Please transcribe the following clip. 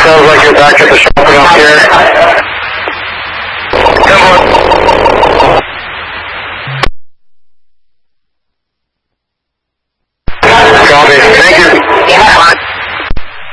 sounds like you're back at the shop up here.